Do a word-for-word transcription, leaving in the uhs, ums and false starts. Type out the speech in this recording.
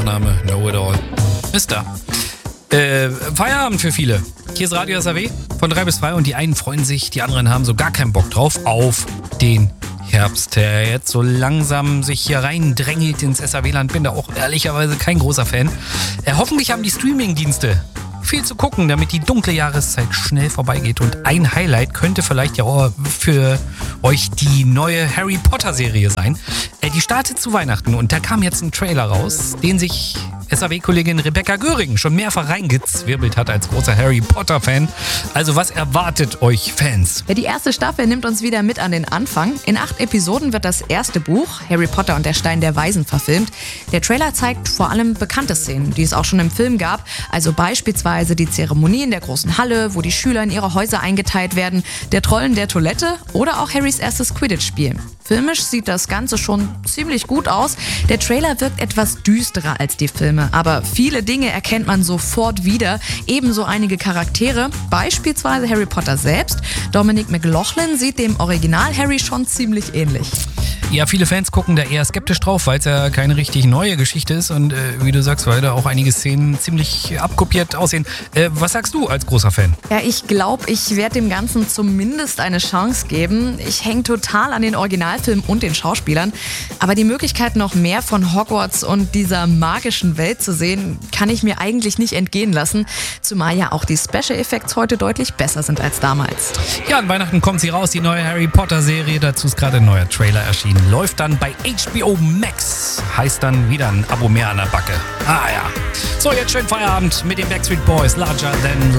Name Know It All. Mister. Äh, Feierabend für viele. Hier ist Radio S A W von drei bis zwei und die einen freuen sich, die anderen haben so gar keinen Bock drauf auf den Herbst, der jetzt so langsam sich hier reindrängelt ins S A W-Land. Bin da auch ehrlicherweise kein großer Fan. Äh, hoffentlich haben die Streaming-Dienste viel zu gucken, damit die dunkle Jahreszeit schnell vorbeigeht. Und ein Highlight könnte vielleicht ja auch für euch die neue Harry Potter-Serie sein. Äh, die startet zu Weihnachten und da kam jetzt ein Trailer raus, den sich S A W-Kollegin Rebecca Göring schon mehrfach reingezwirbelt hat als großer Harry Potter-Fan. Also was erwartet euch Fans? Ja, die erste Staffel nimmt uns wieder mit an den Anfang. In acht Episoden wird das erste Buch, Harry Potter und der Stein der Weisen, verfilmt. Der Trailer zeigt vor allem bekannte Szenen, die es auch schon im Film gab. Also beispielsweise die Zeremonie in der großen Halle, wo die Schüler in ihre Häuser eingeteilt werden, der Trollen der Toilette oder auch Harrys erstes Quidditch-Spiel. Filmisch sieht das Ganze schon ziemlich gut aus. Der Trailer wirkt etwas düsterer als die Filme, aber viele Dinge erkennt man sofort wieder. Ebenso einige Charaktere, beispielsweise Harry Potter selbst. Dominic McLaughlin sieht dem Original Harry schon ziemlich ähnlich. Ja, viele Fans gucken da eher skeptisch drauf, weil es ja keine richtig neue Geschichte ist und äh, wie du sagst, weil da auch einige Szenen ziemlich abkopiert aussehen. Äh, was sagst du als großer Fan? Ja, ich glaube, ich werde dem Ganzen zumindest eine Chance geben. Ich hänge total an den Originalfilmen und den Schauspielern, aber die Möglichkeit, noch mehr von Hogwarts und dieser magischen Welt zu sehen, kann ich mir eigentlich nicht entgehen lassen, zumal ja auch die Special Effects heute deutlich besser sind als damals. Ja, an Weihnachten kommt sie raus, die neue Harry Potter Serie, dazu ist gerade ein neuer Trailer erschienen. Läuft dann bei H B O Max. Heißt dann wieder ein Abo mehr an der Backe. Ah ja. So, jetzt schön Feierabend mit den Backstreet Boys. Larger Than